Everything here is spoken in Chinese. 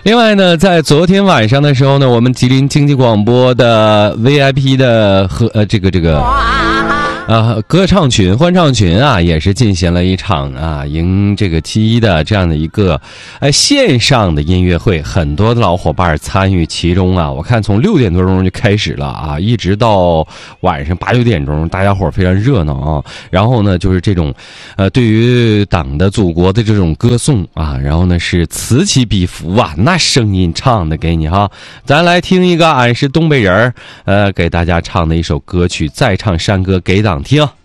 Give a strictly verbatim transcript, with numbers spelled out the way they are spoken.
另外呢，在昨天晚上的时候呢，我们吉林经济广播的 V I P 的和呃这个这个。呃，歌唱群、欢唱群啊，也是进行了一场啊迎这个七一的这样的一个呃线上的音乐会，很多的老伙伴参与其中啊。我看从六点多钟就开始了啊，一直到晚上八九点钟，大家伙非常热闹啊。然后呢，就是这种呃对于党的、祖国的这种歌颂啊，然后呢是此起彼伏啊，那声音唱的给你哈。咱来听一个，俺是东北人，呃，给大家唱的一首歌曲《再唱山歌给党听》。